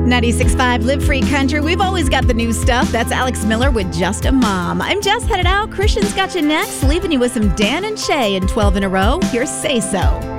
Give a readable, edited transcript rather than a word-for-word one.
96.5 Live Free Country. We've always got the new stuff. That's Alex Miller with Just a Mom. I'm Jess, headed out. Christian's got you next, leaving you with some Dan and Shay in 12 in a row. Here's Say So.